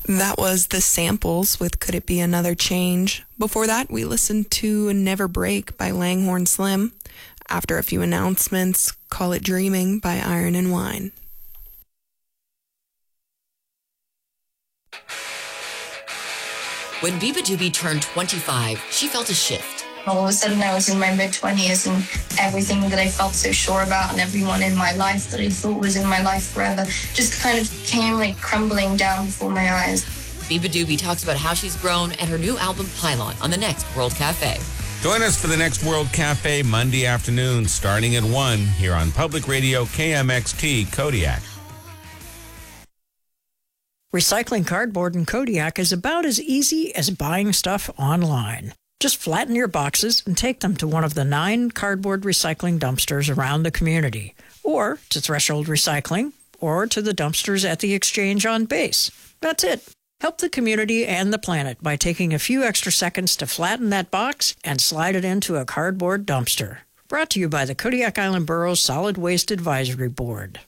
That was The Samples with Could It Be Another Change. Before that, we listened to Never Break by Langhorne Slim. After a few announcements, Call It Dreaming by Iron and Wine. When Biba Doobie turned 25, she felt a shift. All of a sudden, I was in my mid-20s, and everything that I felt so sure about and everyone in my life that I thought was in my life forever just kind of came like crumbling down before my eyes. Biba Doobie talks about how she's grown and her new album Pylon on the next World Cafe. Join us for the next World Cafe Monday afternoon starting at 1 here on Public Radio KMXT Kodiak. Recycling cardboard in Kodiak is about as easy as buying stuff online. Just flatten your boxes and take them to one of the 9 cardboard recycling dumpsters around the community, or to Threshold Recycling, or to the dumpsters at the Exchange on base. That's it. Help the community and the planet by taking a few extra seconds to flatten that box and slide it into a cardboard dumpster. Brought to you by the Kodiak Island Borough's Solid Waste Advisory Board.